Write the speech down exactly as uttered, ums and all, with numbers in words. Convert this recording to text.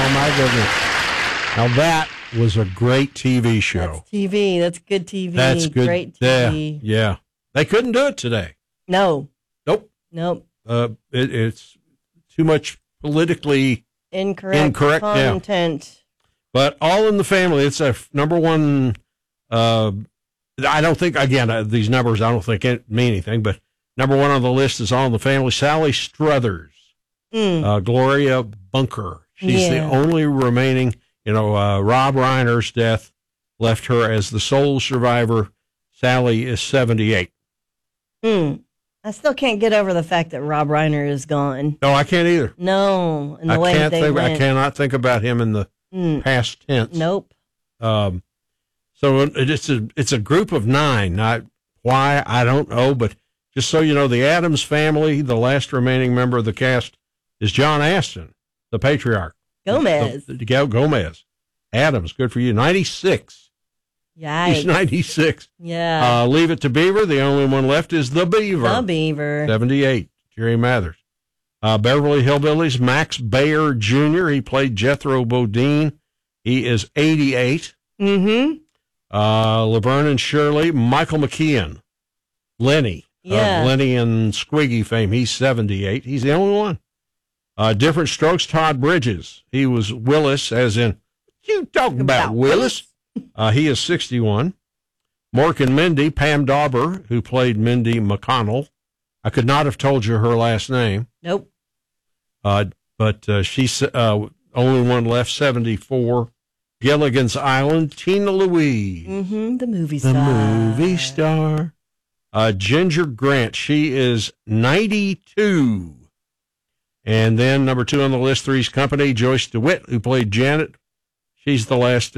Oh, my goodness. Now, that was a great T V show. That's T V. That's good T V. That's good. Great T V. Yeah, yeah. They couldn't do it today. No. Nope. Nope. Uh, it, it's too much politically Incorrect, incorrect content. Yeah. But All in the Family, it's a number one. Uh, I don't think, again, uh, these numbers, I don't think it mean anything, but number one on the list is All in the Family. Sally Struthers, Mm. uh, Gloria Bunker. She's Yeah. the only remaining, you know, uh, Rob Reiner's death left her as the sole survivor. Sally is seventy-eight. Mm. I still can't get over the fact that Rob Reiner is gone. No, I can't either. No, and the I way can't they think. went. I cannot think about him in the Mm. past tense. Nope. Um, so it's a it's a group of nine. Not why I don't know, but just so you know, the Addams family, the last remaining member of the cast is John Astin, the patriarch. Gomez. The, the, the, Gomez. Adams, good for you. ninety-six. Yikes. He's ninety-six. Yeah. Uh, Leave It to Beaver. The only one left is the Beaver. The Beaver. seventy-eight. Jerry Mathers. Uh, Beverly Hillbillies. Max Baer Junior He played Jethro Bodine. He is eighty-eight. Mm-hmm. Uh, Laverne and Shirley. Michael McKeon. Lenny. Yeah. Of Lenny and Squiggy fame. He's seventy-eight. He's the only one. Uh, Different Strokes. Todd Bridges. He was Willis, as in, you talking about, About Willis? Uh, he is sixty-one. Mork and Mindy, Pam Dauber, who played Mindy McConnell. I could not have told you her last name. Nope. Uh, but uh, she's uh, only one left, seventy-four. Gilligan's Island, Tina Louise. Mm-hmm. The movie The star. movie star. Uh, Ginger Grant, she is ninety-two. And then number two on the list, Three's Company, Joyce DeWitt, who played Janet. She's the last